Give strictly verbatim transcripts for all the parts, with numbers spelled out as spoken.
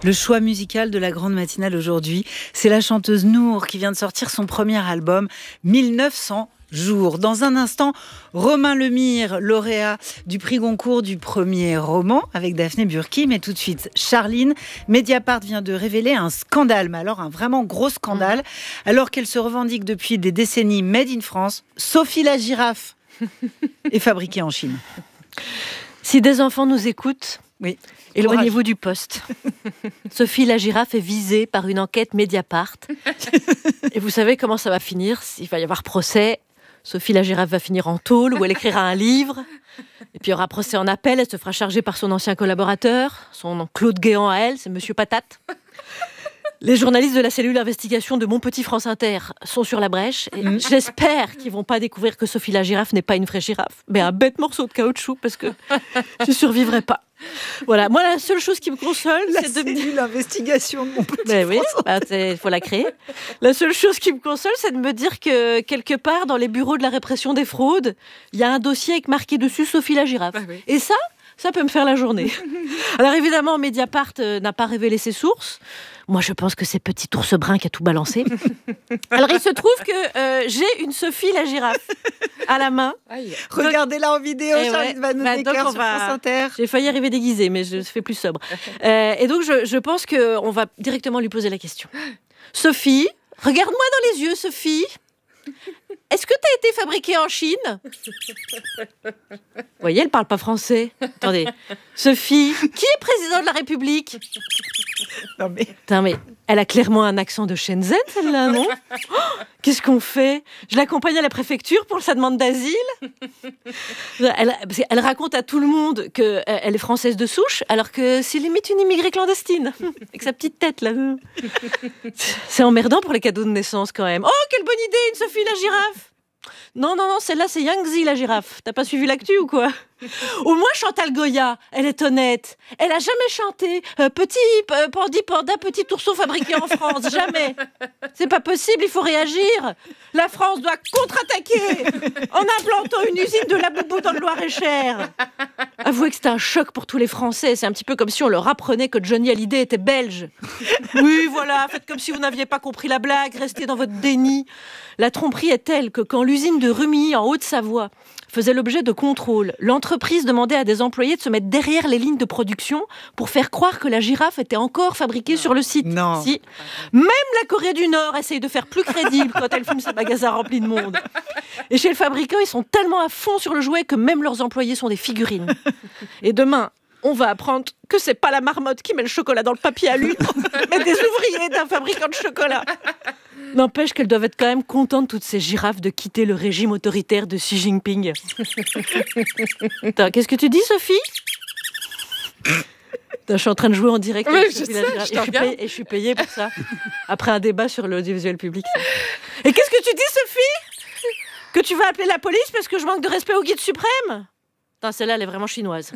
Le choix musical de la grande matinale aujourd'hui, c'est la chanteuse Nour qui vient de sortir son premier album, mille neuf cents jours. Dans un instant, Romain Lemire, lauréat du prix Goncourt du premier roman avec Daphné Burki. Mais tout de suite, Charline, Mediapart vient de révéler un scandale, mais alors un vraiment gros scandale. Alors qu'elle se revendique depuis des décennies Made in France, Sophie la girafe est fabriquée en Chine. Si des enfants nous écoutent, oui. éloignez-vous du poste. Sophie la girafe est visée par une enquête Mediapart. Et vous savez comment ça va finir? Il va y avoir procès. Sophie la girafe va finir en tôle où elle écrira un livre. Et puis il y aura procès en appel. Elle se fera charger par son ancien collaborateur, son Claude Guéant à elle, c'est Monsieur Patate. Les journalistes de la cellule d'investigation de Mon Petit France Inter sont sur la brèche. Et j'espère qu'ils ne vont pas découvrir que Sophie la girafe n'est pas une vraie girafe, mais un bête morceau de caoutchouc, parce que je ne survivrai pas. Voilà, moi la seule chose qui me console, la c'est de me cellule d'investigation de Mon Petit ben oui, France. bah, il faut la créer. La seule chose qui me console, c'est de me dire que quelque part dans les bureaux de la répression des fraudes, il y a un dossier avec marqué dessus Sophie la girafe. Bah oui. Et ça, ça peut me faire la journée. Alors évidemment, Mediapart euh, n'a pas révélé ses sources. Moi, je pense que c'est Petit Ours Brun qui a tout balancé. Alors, il se trouve que euh, j'ai une Sophie la girafe à la main. Aïe. Regardez-la en vidéo, eh Charline ouais. Vanhoenacker bah, sur va... France Inter. J'ai failli arriver déguisée, mais je fais plus sobre. euh, et donc, je, je pense qu'on va directement lui poser la question. Sophie, regarde-moi dans les yeux, Sophie. Est-ce que tu as été fabriquée en Chine? Vous voyez, elle parle pas français. Attendez. Sophie, qui est président de la République? Non mais... Putain, mais elle a clairement un accent de Shenzhen, celle-là, non? Oh, qu'est-ce qu'on fait? Je l'accompagne à la préfecture pour sa demande d'asile. Elle, elle raconte à tout le monde qu'elle est française de souche, alors que c'est limite une immigrée clandestine, avec sa petite tête, là. C'est emmerdant pour les cadeaux de naissance, quand même. Oh, quelle bonne idée, une Sophie la girafe! Non, non, non, celle-là, c'est Yangtze, la girafe. T'as pas suivi l'actu ou quoi? Au moins, Chantal Goya, elle est honnête. Elle a jamais chanté euh, Petit euh, Pandi Panda, petit ourson fabriqué en France. Jamais. C'est pas possible, il faut réagir. La France doit contre-attaquer en implantant une usine de Laboubou dans le Loir-et-Cher. Avouez que c'était un choc pour tous les Français. C'est un petit peu comme si on leur apprenait que Johnny Hallyday était belge. Oui, voilà, faites comme si vous n'aviez pas compris la blague, restez dans votre déni. La tromperie est telle que quand l'usine de Rumilly, en Haute-Savoie, faisait l'objet de contrôles, l'entreprise demandait à des employés de se mettre derrière les lignes de production pour faire croire que la girafe était encore fabriquée non. sur le site. Non. Si. Même la Corée du Nord essaye de faire plus crédible quand elle fume ses magasins remplis de monde. Et chez le fabricant, ils sont tellement à fond sur le jouet que même leurs employés sont des figurines. Et demain, on va apprendre que c'est pas la marmotte qui met le chocolat dans le papier alu, mais des ouvriers d'un fabricant de chocolat. N'empêche qu'elles doivent être quand même contentes, toutes ces girafes, de quitter le régime autoritaire de Xi Jinping. Attends, qu'est-ce que tu dis, Sophie? Attends, je suis en train de jouer en direct. Oui, avec je Sophie sais, la girafe. je et, je suis payée, et je suis payée pour ça. Après un débat sur l'audiovisuel public. Ça. Et qu'est-ce que tu dis, Sophie? Que tu vas appeler la police parce que je manque de respect au guide suprême? Attends, celle-là, elle est vraiment chinoise.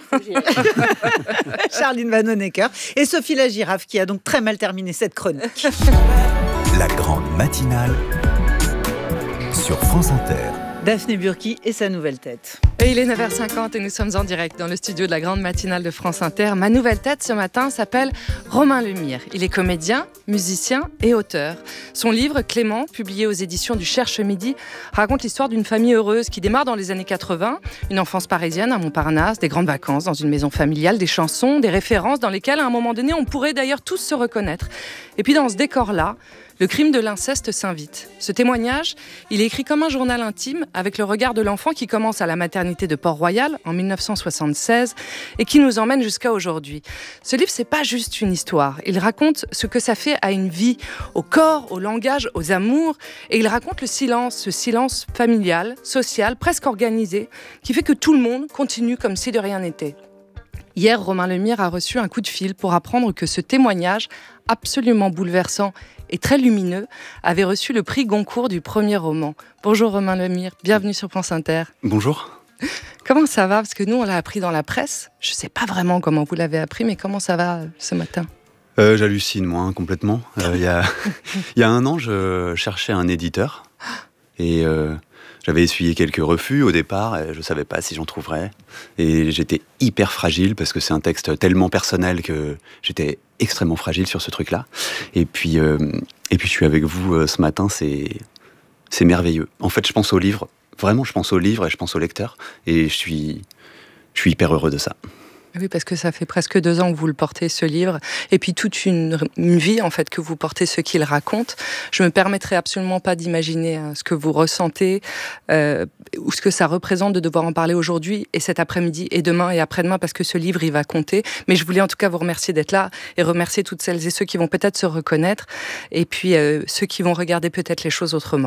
Charline Vanhoenacker et Sophie la girafe qui a donc très mal terminé cette chronique. La grande matinale sur France Inter. Daphné Burki et sa nouvelle tête. Et il est neuf heures cinquante et nous sommes en direct dans le studio de la grande matinale de France Inter. Ma nouvelle tête ce matin s'appelle Romain Lemire. Il est comédien, musicien et auteur. Son livre Clément, publié aux éditions du Cherche Midi, raconte l'histoire d'une famille heureuse qui démarre dans les années quatre-vingts. Une enfance parisienne à Montparnasse, des grandes vacances dans une maison familiale, des chansons, des références dans lesquelles à un moment donné on pourrait d'ailleurs tous se reconnaître. Et puis dans ce décor-là, le crime de l'inceste s'invite. Ce témoignage, il est écrit comme un journal intime avec le regard de l'enfant qui commence à la maternité de Port-Royal en mille neuf cent soixante-seize et qui nous emmène jusqu'à aujourd'hui. Ce livre, c'est pas juste une histoire. Il raconte ce que ça fait à une vie, au corps, au langage, aux amours. Et il raconte le silence, ce silence familial, social, presque organisé, qui fait que tout le monde continue comme si de rien n'était. Hier, Romain Lemire a reçu un coup de fil pour apprendre que ce témoignage, absolument bouleversant et très lumineux, avait reçu le prix Goncourt du premier roman. Bonjour Romain Lemire, bienvenue sur France Inter. Bonjour. Comment ça va? Parce que nous, on l'a appris dans la presse. Je ne sais pas vraiment comment vous l'avez appris, mais comment ça va ce matin? euh, J'hallucine, moi, hein, complètement. Il euh, y, a, y a un an, je cherchais un éditeur et euh, J'avais essuyé quelques refus au départ, et je ne savais pas si j'en trouverais. Et j'étais hyper fragile parce que c'est un texte tellement personnel que j'étais extrêmement fragile sur ce truc-là. Et puis, euh, et puis je suis avec vous euh, ce matin, c'est, c'est merveilleux. En fait, je pense au livre, vraiment je pense au livre et je pense au lecteur. Et je suis, je suis hyper heureux de ça. Oui, parce que ça fait presque deux ans que vous le portez, ce livre, et puis toute une, une vie, en fait, que vous portez ce qu'il raconte. Je me permettrai absolument pas d'imaginer hein, ce que vous ressentez, euh, ou ce que ça représente de devoir en parler aujourd'hui, et cet après-midi, et demain, et après-demain, parce que ce livre, il va compter. Mais je voulais en tout cas vous remercier d'être là, et remercier toutes celles et ceux qui vont peut-être se reconnaître, et puis euh, ceux qui vont regarder peut-être les choses autrement.